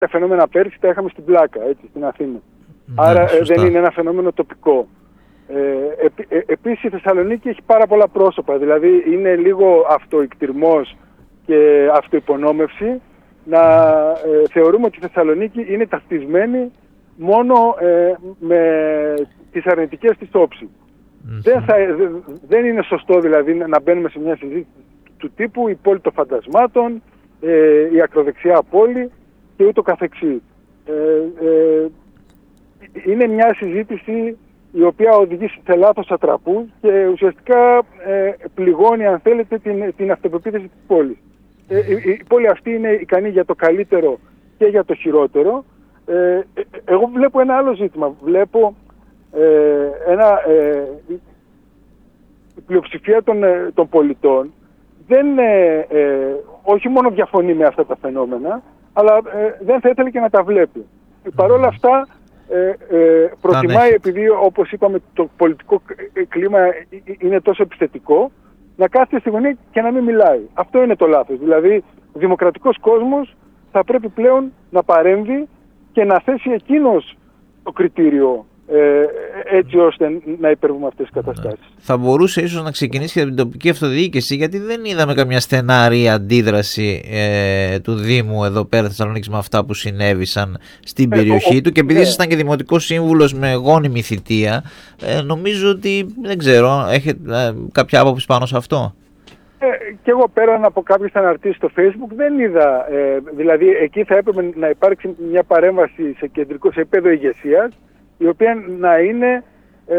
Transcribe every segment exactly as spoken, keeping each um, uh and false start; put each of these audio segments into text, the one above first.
τα φαινόμενα πέρσι τα είχαμε στην Πλάκα, έτσι, στην Αθήνα. Ναι, άρα σωστά. Δεν είναι ένα φαινόμενο τοπικό. Ε, επί, ε, επίσης η Θεσσαλονίκη έχει πάρα πολλά πρόσωπα, δηλαδή είναι λίγο αυτοεκτιρμός και αυτοϋπονόμευση να ε, θεωρούμε ότι η Θεσσαλονίκη είναι ταυτισμένη μόνο ε, με τις αρνητικές της όψεις. Mm-hmm. Δεν, θα, δε, δεν είναι σωστό δηλαδή να μπαίνουμε σε μια συζήτηση του τύπου η πόλη των φαντασμάτων, ε, η ακροδεξιά πόλη και ούτω καθεξής. Ε, ε, είναι μια συζήτηση η οποία οδηγεί σε λάθος ατραπούς και ουσιαστικά ε, πληγώνει, αν θέλετε, την, την αυτοπεποίθηση της πόλης. Ε, η, η πόλη αυτή είναι ικανή για το καλύτερο και για το χειρότερο. Ε, ε, εγώ βλέπω ένα άλλο ζήτημα. Βλέπω ε, ένα, ε, η πλειοψηφία των, των πολιτών δεν, ε, ε, όχι μόνο διαφωνεί με αυτά τα φαινόμενα, αλλά ε, δεν θα ήθελε και να τα βλέπει. Παρ' όλα αυτά, Ε, ε, προτιμάει, επειδή όπως είπαμε το πολιτικό κλίμα είναι τόσο επιθετικό, να κάθεται στη γωνία και να μην μιλάει. Αυτό είναι το λάθος. Δηλαδή ο δημοκρατικός κόσμος θα πρέπει πλέον να παρέμβει και να θέσει εκείνος το κριτήριο ε, έτσι ώστε να υπερβούμε αυτές τις καταστάσεις. Θα μπορούσε ίσως να ξεκινήσει και την τοπική αυτοδιοίκηση, γιατί δεν είδαμε καμιά στεναρή αντίδραση ε, του Δήμου εδώ πέρα Θεσσαλονίκης με αυτά που συνέβησαν στην περιοχή ε, ο, του, και επειδή ε, ήσασταν και δημοτικός σύμβουλος με γόνιμη θητεία, ε, νομίζω ότι δεν ξέρω, έχετε ε, κάποια άποψη πάνω σε αυτό? Ε, και εγώ πέραν από κάποιες αναρτήσεις στο Facebook δεν είδα, ε, δηλαδή εκεί θα έπρεπε να υπάρξει μια παρέμβαση σε κεντρικό, σε επίπεδο ηγεσίας, η οποία να είναι ε,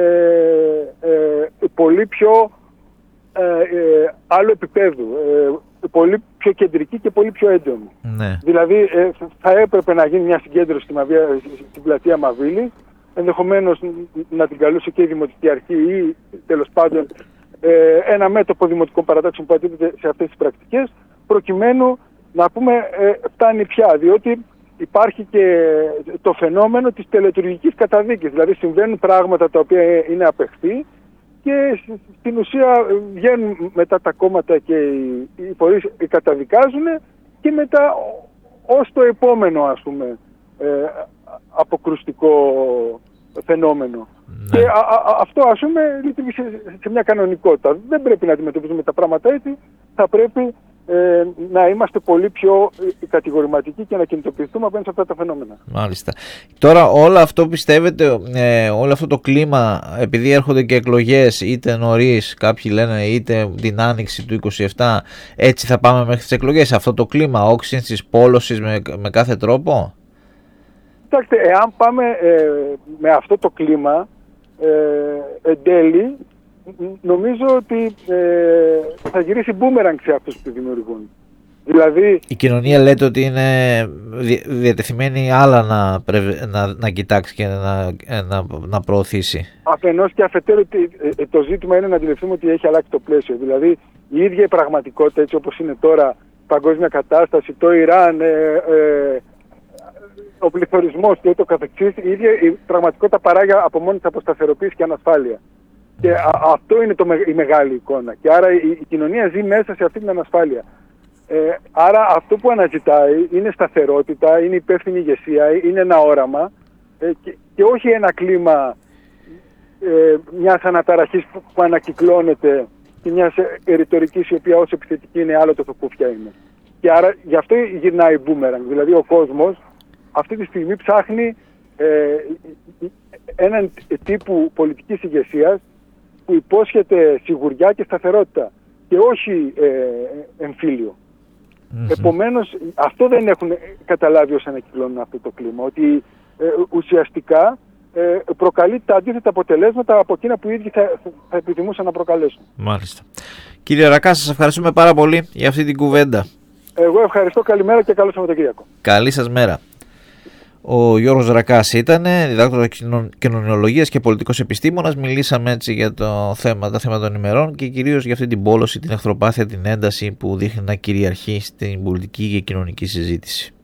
ε, πολύ πιο ε, ε, άλλο επίπεδο, ε, πολύ πιο κεντρική και πολύ πιο έντονη. Ναι. Δηλαδή ε, θα έπρεπε να γίνει μια συγκέντρωση στην, στην πλατεία Μαβίλης, ενδεχομένως να την καλούσε και η Δημοτική Αρχή ή τέλος πάντων ε, ένα μέτωπο δημοτικών παρατάξεων που αντίθεται σε αυτές τις πρακτικές, προκειμένου να πούμε ε, φτάνει πια, διότι υπάρχει και το φαινόμενο της τελετουργικής καταδίκης. Δηλαδή συμβαίνουν πράγματα τα οποία είναι απεχθή και στην ουσία βγαίνουν μετά τα κόμματα και οι φορείς καταδικάζουν και μετά ως το επόμενο, ας πούμε, ε, αποκρουστικό φαινόμενο. Ναι. Και α, α, αυτό, ας πούμε, λειτουργεί σε, σε μια κανονικότητα. Δεν πρέπει να αντιμετωπίζουμε τα πράγματα έτσι, θα πρέπει Ε, να είμαστε πολύ πιο κατηγορηματικοί και να κινητοποιηθούμε απέναντι σε αυτά τα φαινόμενα. Μάλιστα. Τώρα όλο αυτό πιστεύετε, ε, όλο αυτό το κλίμα, επειδή έρχονται και εκλογές είτε νωρίς, κάποιοι λένε είτε την άνοιξη του είκοσι επτά, έτσι θα πάμε μέχρι τις εκλογές, αυτό το κλίμα όξυνσης, πόλωσης με, με κάθε τρόπο? Κοιτάξτε, εάν πάμε ε, με αυτό το κλίμα ε, εν τέλει, νομίζω ότι ε, θα γυρίσει μπούμεραγκ σε αυτούς που τη δημιουργούν. Δηλαδή, η κοινωνία λέτε ότι είναι διατεθειμένη άλλα να, να, να κοιτάξει και να, να, να προωθήσει. Αφενός και αφετέρου το ζήτημα είναι να αντιληφθούμε ότι έχει αλλάξει το πλαίσιο. Δηλαδή η ίδια η πραγματικότητα έτσι όπως είναι τώρα, παγκόσμια κατάσταση, το Ιράν, ε, ε, ο πληθωρισμός και ούτω καθεξής, η ίδια η πραγματικότητα παράγει από μόνη της αποσταθεροποίηση και ανασφάλεια. Και α, αυτό είναι το, η μεγάλη εικόνα. Και άρα η, η κοινωνία ζει μέσα σε αυτή την ανασφάλεια. Ε, άρα αυτό που αναζητάει είναι σταθερότητα, είναι υπεύθυνη ηγεσία, είναι ένα όραμα ε, και, και όχι ένα κλίμα ε, μιας αναταραχής που, που ανακυκλώνεται και μιας ρητορικής η οποία όσο επιθετική είναι άλλο το ποια είναι. Και άρα γι' αυτό γυρνάει μπούμεραγκ. Δηλαδή ο κόσμος αυτή τη στιγμή ψάχνει ε, έναν τύπου πολιτικής ηγεσίας που υπόσχεται σιγουριά και σταθερότητα και όχι ε, εμφύλιο. Mm-hmm. Επομένως, αυτό δεν έχουν καταλάβει όσοι ανακυκλώνουν αυτό το κλίμα, ότι ε, ουσιαστικά ε, προκαλεί τα αντίθετα αποτελέσματα από εκείνα που οι ίδιοι θα, θα επιθυμούσαν να προκαλέσουν. Μάλιστα. Κύριε Ρακά, σας ευχαριστούμε πάρα πολύ για αυτή την κουβέντα. Εγώ ευχαριστώ, καλημέρα και καλό Σαββατοκύριακο. Καλή σας μέρα. Ο Γιώργος Ρακάς ήταν διδάκτορας κοινωνιολογίας και πολιτικός επιστήμονας. Μιλήσαμε έτσι για το θέμα, τα θέματα των ημερών και κυρίως για αυτή την πόλωση, την εχθροπάθεια, την ένταση που δείχνει να κυριαρχεί στην πολιτική και κοινωνική συζήτηση.